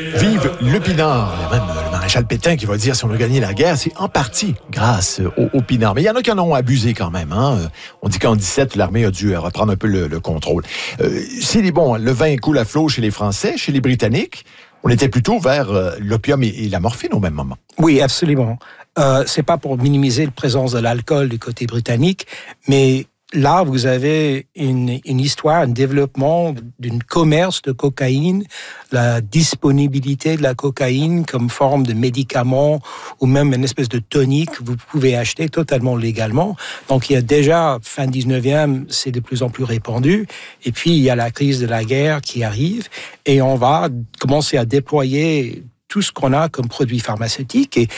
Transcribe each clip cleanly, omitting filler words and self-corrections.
Vive le pinard! Il y a même le maréchal Pétain qui va dire si on a gagné la guerre, c'est en partie grâce au pinard. Mais il y en a qui en ont abusé quand même. Hein? On dit qu'en 17, l'armée a dû reprendre un peu le contrôle. Le vin coule à flot chez les Français, chez les Britanniques. On était plutôt vers l'opium et la morphine au même moment. Oui, absolument. C'est pas pour minimiser la présence de l'alcool du côté britannique, mais là, vous avez une histoire, un développement d'un commerce de cocaïne, la disponibilité de la cocaïne comme forme de médicament ou même une espèce de tonique que vous pouvez acheter totalement légalement. Donc, il y a déjà, fin 19e, c'est de plus en plus répandu. Et puis, il y a la crise de la guerre qui arrive et on va commencer à déployer tout ce qu'on a comme produits pharmaceutiques. Et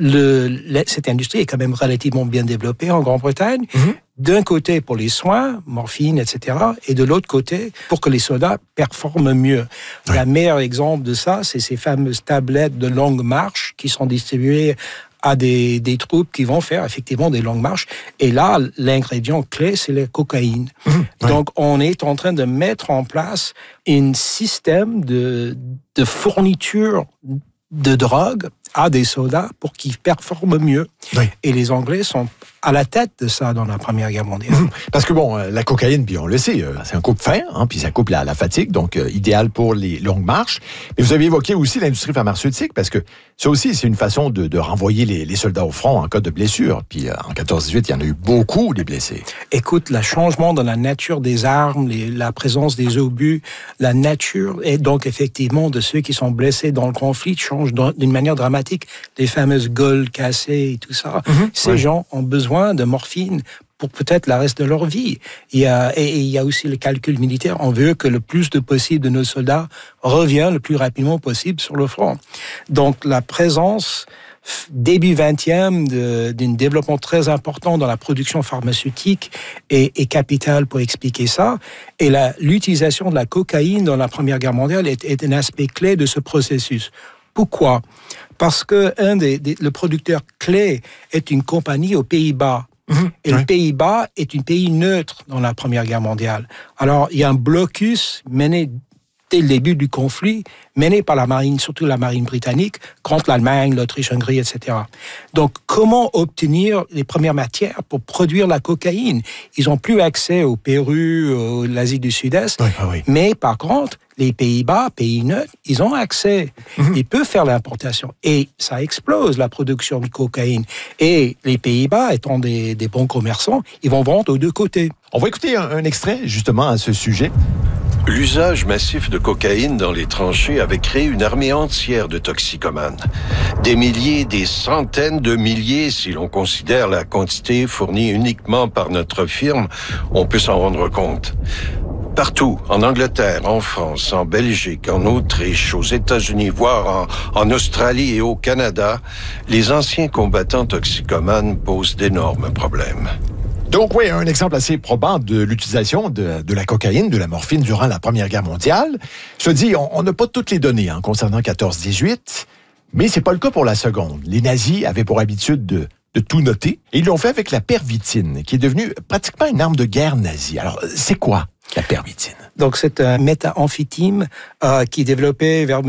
cette industrie est quand même relativement bien développée en Grande-Bretagne. Mm-hmm. D'un côté pour les soins, morphine, etc., et de l'autre côté pour que les soldats performent mieux. Oui. Le meilleur exemple de ça, c'est ces fameuses tablettes de longue marche qui sont distribuées à des troupes qui vont faire effectivement des longues marches. Et là, l'ingrédient clé, c'est la cocaïne. Mmh, oui. Donc, on est en train de mettre en place un système de fourniture de drogue à des soldats pour qu'ils performent mieux. Oui. Et les Anglais sont à la tête de ça dans la Première Guerre mondiale. Parce que la cocaïne, puis on le sait, c'est un coupe-faim, puis ça coupe la fatigue, donc idéal pour les longues marches. Mais vous avez évoqué aussi l'industrie pharmaceutique, parce que ça aussi, c'est une façon de renvoyer les soldats au front en cas de blessure. Puis en 14-18, il y en a eu beaucoup des blessés. Écoute, le changement dans la nature des armes, la présence des obus, la nature, et donc effectivement de ceux qui sont blessés dans le conflit change d'une manière dramatique. Les fameuses gueules cassées et tout ça. Ces gens ont besoin de morphine pour peut-être le reste de leur vie. Il y a aussi le calcul militaire. On veut que le plus de possible de nos soldats reviennent le plus rapidement possible sur le front. Donc la présence début 20e d'un développement très important dans la production pharmaceutique est capitale pour expliquer ça. Et l'utilisation de la cocaïne dans la Première Guerre mondiale est un aspect clé de ce processus. Pourquoi ? Parce que le producteur clé est une compagnie aux Pays-Bas. Et les Pays-Bas est un pays neutre dans la Première Guerre mondiale. Alors, il y a un blocus mené dès le début du conflit, mené par la marine, surtout la marine britannique, contre l'Allemagne, l'Autriche, Hongrie, etc. Donc, comment obtenir les premières matières pour produire la cocaïne ? Ils n'ont plus accès au Pérou, l'Asie du Sud-Est, mais par contre, les Pays-Bas, pays neutres, ils ont accès. Ils peuvent faire l'importation. Et ça explose, la production de cocaïne. Et les Pays-Bas, étant des bons commerçants, ils vont vendre aux deux côtés. On va écouter un extrait, justement, à ce sujet. L'usage massif de cocaïne dans les tranchées avait créé une armée entière de toxicomanes. Des milliers, des centaines de milliers, si l'on considère la quantité fournie uniquement par notre firme, on peut s'en rendre compte. Partout, en Angleterre, en France, en Belgique, en Autriche, aux États-Unis, voire en Australie et au Canada, les anciens combattants toxicomanes posent d'énormes problèmes. Donc oui, un exemple assez probant de l'utilisation de la cocaïne, de la morphine durant la Première Guerre mondiale. Je dis, on n'a pas toutes les données concernant 14-18, mais c'est pas le cas pour la seconde. Les nazis avaient pour habitude de tout noter, et ils l'ont fait avec la pervitine, qui est devenue pratiquement une arme de guerre nazie. Alors, c'est quoi la pervitine? Donc, c'est un méthamphétamine qui est développé vers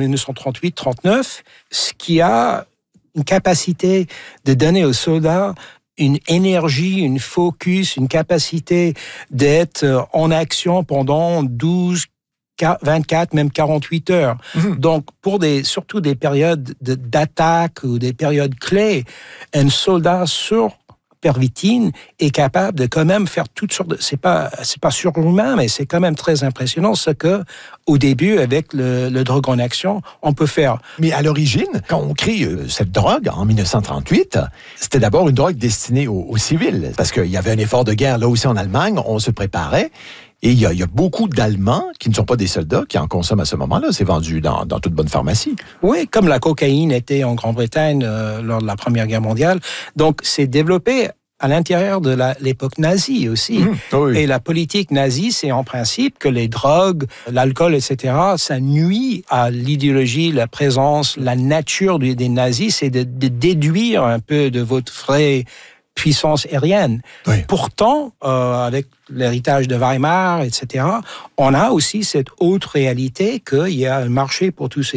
1938-39, ce qui a une capacité de donner aux soldats une énergie, une focus, une capacité d'être en action pendant 12, 24, même 48 heures. Donc, pour surtout des périodes d'attaque ou des périodes clés, un soldat sur pervitine est capable de quand même faire toutes sortes de... C'est pas surhumain, mais c'est quand même très impressionnant ce que, au début, avec le drogue en action, on peut faire. Mais à l'origine, quand on crée cette drogue, en 1938, c'était d'abord une drogue destinée aux civils, parce qu'il y avait un effort de guerre là aussi en Allemagne, on se préparait. Et il y a beaucoup d'Allemands qui ne sont pas des soldats qui en consomment à ce moment-là. C'est vendu dans toute bonne pharmacie. Oui, comme la cocaïne était en Grande-Bretagne lors de la Première Guerre mondiale. Donc, c'est développé à l'intérieur de l'époque nazie aussi. Oui. Et la politique nazie, c'est en principe que les drogues, l'alcool, etc., ça nuit à l'idéologie, la présence, la nature des nazis. C'est de déduire un peu de votre vraie puissance aérienne. Oui. Pourtant, avec l'héritage de Weimar, etc., on a aussi cette autre réalité qu'il y a un marché pour tous ces